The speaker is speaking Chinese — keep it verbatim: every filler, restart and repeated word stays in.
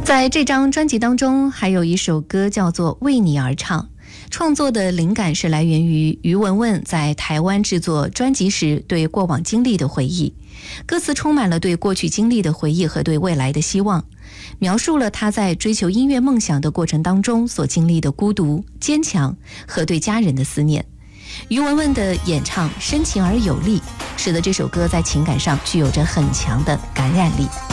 在这张专辑当中，还有一首歌叫做《为你而唱》。创作的灵感是来源于于文文在台湾制作专辑时对过往经历的回忆，歌词充满了对过去经历的回忆和对未来的希望，描述了他在追求音乐梦想的过程当中所经历的孤独、坚强和对家人的思念。于文文的演唱深情而有力，使得这首歌在情感上具有着很强的感染力。